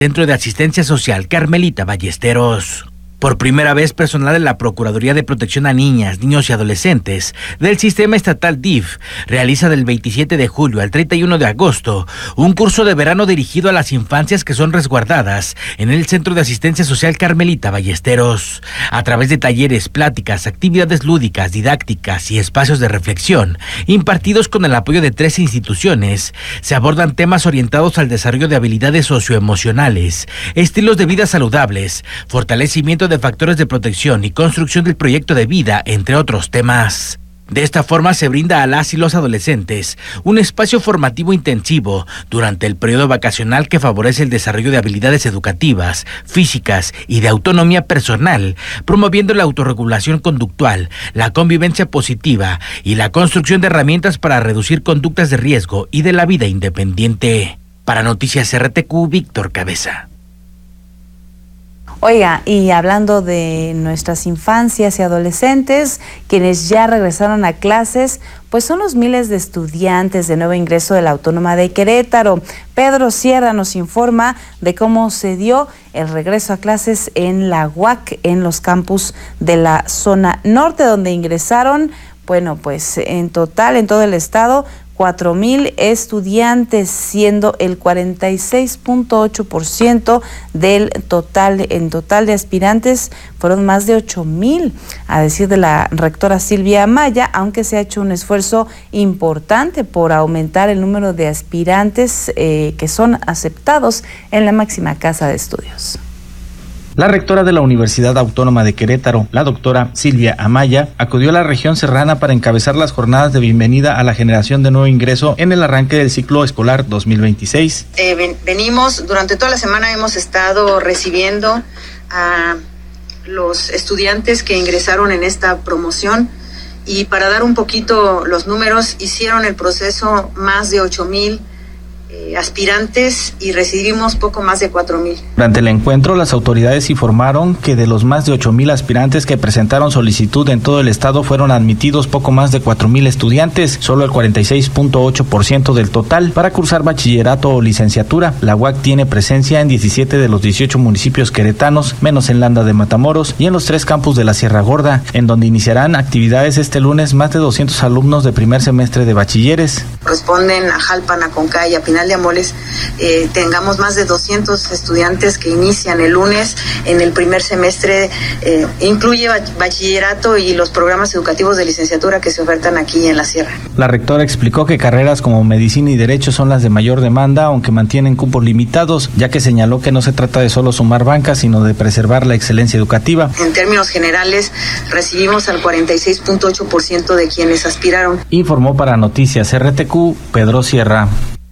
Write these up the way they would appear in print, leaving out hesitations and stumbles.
Centro de Asistencia Social Carmelita Ballesteros. Por primera vez, personal de la Procuraduría de Protección a Niñas, Niños y Adolescentes del Sistema Estatal DIF realiza del 27 de julio al 31 de agosto un curso de verano dirigido a las infancias que son resguardadas en el Centro de Asistencia Social Carmelita Ballesteros. A través de talleres, pláticas, actividades lúdicas, didácticas y espacios de reflexión, impartidos con el apoyo de 13 instituciones, se abordan temas orientados al desarrollo de habilidades socioemocionales, estilos de vida saludables, fortalecimiento de factores de protección y construcción del proyecto de vida, entre otros temas. De esta forma se brinda a las y los adolescentes un espacio formativo intensivo durante el periodo vacacional que favorece el desarrollo de habilidades educativas, físicas y de autonomía personal, promoviendo la autorregulación conductual, la convivencia positiva y la construcción de herramientas para reducir conductas de riesgo y de la vida independiente. Para Noticias RTQ, Víctor Cabeza. Oiga, y hablando de nuestras infancias y adolescentes, quienes ya regresaron a clases, pues son los miles de estudiantes de nuevo ingreso de la Autónoma de Querétaro. Pedro Sierra nos informa de cómo se dio el regreso a clases en la UAC, en los campus de la zona norte, donde ingresaron, bueno, pues en total, en todo el estado, 4,000 estudiantes, siendo el 46.8% del total. En total de aspirantes fueron más de 8,000, a decir de la rectora Silvia Amaya, aunque se ha hecho un esfuerzo importante por aumentar el número de aspirantes que son aceptados en la máxima casa de estudios. La rectora de la Universidad Autónoma de Querétaro, la doctora Silvia Amaya, acudió a la región serrana para encabezar las jornadas de bienvenida a la generación de nuevo ingreso en el arranque del ciclo escolar 2026. Venimos, durante toda la semana hemos estado recibiendo a los estudiantes que ingresaron en esta promoción, y para dar un poquito los números, hicieron el proceso más de 8,000 aspirantes y recibimos poco más de 4,000. Durante el encuentro, las autoridades informaron que de los más de 8,000 aspirantes que presentaron solicitud en todo el estado, fueron admitidos poco más de 4,000 estudiantes, solo el 46.8% del total, para cursar bachillerato o licenciatura. La UAC tiene presencia en 17 de los 18 municipios queretanos, menos en Landa de Matamoros, y en los 3 campus de la Sierra Gorda, en donde iniciarán actividades este lunes más de 200 alumnos de primer semestre de bachilleres. Corresponden a Jalpan, a Concay, a Pinal de Amoles, tengamos más de 200 estudiantes que inician el lunes en el primer semestre, incluye bachillerato y los programas educativos de licenciatura que se ofertan aquí en la Sierra. La rectora explicó que carreras como medicina y derecho son las de mayor demanda, aunque mantienen cupos limitados, ya que señaló que no se trata de solo sumar bancas, sino de preservar la excelencia educativa. En términos generales, recibimos al 46.8% de quienes aspiraron. Informó para Noticias RTQ, Pedro Sierra.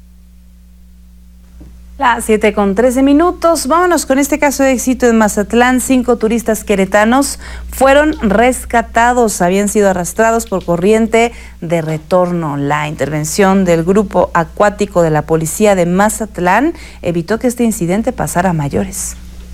Las 7:13. Vámonos con este caso de éxito en Mazatlán. 5 turistas queretanos fueron rescatados, habían sido arrastrados por corriente de retorno. La intervención del grupo acuático de la policía de Mazatlán evitó que este incidente pasara a mayores.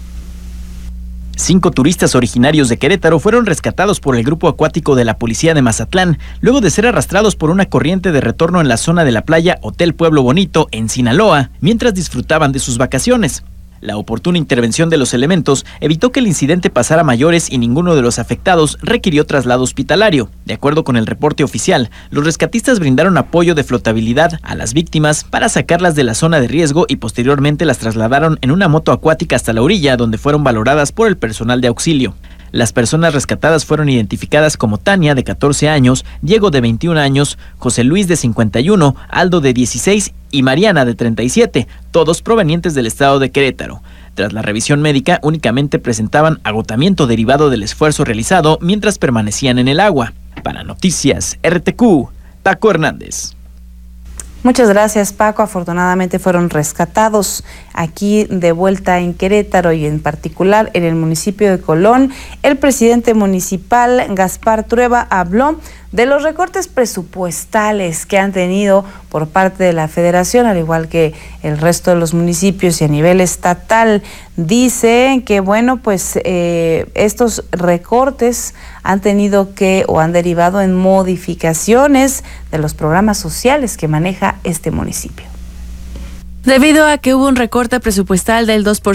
5 turistas originarios de Querétaro fueron rescatados por el grupo acuático de la policía de Mazatlán, luego de ser arrastrados por una corriente de retorno en la zona de la playa Hotel Pueblo Bonito, en Sinaloa, mientras disfrutaban de sus vacaciones. La oportuna intervención de los elementos evitó que el incidente pasara a mayores y ninguno de los afectados requirió traslado hospitalario. De acuerdo con el reporte oficial, los rescatistas brindaron apoyo de flotabilidad a las víctimas para sacarlas de la zona de riesgo y posteriormente las trasladaron en una moto acuática hasta la orilla, donde fueron valoradas por el personal de auxilio. Las personas rescatadas fueron identificadas como Tania, de 14 años, Diego, de 21 años, José Luis, de 51, Aldo, de 16 y Mariana, de 37, todos provenientes del estado de Querétaro. Tras la revisión médica, únicamente presentaban agotamiento derivado del esfuerzo realizado mientras permanecían en el agua. Para Noticias RTQ, Paco Hernández. Muchas gracias, Paco. Afortunadamente fueron rescatados aquí de vuelta en Querétaro y en particular en el municipio de Colón. El presidente municipal, Gaspar Trueba, habló de los recortes presupuestales que han tenido por parte de la Federación, al igual que el resto de los municipios y a nivel estatal. Dice que, bueno, pues estos recortes han tenido que o han derivado en modificaciones de los programas sociales que maneja este municipio. Debido a que hubo un recorte presupuestal del 2%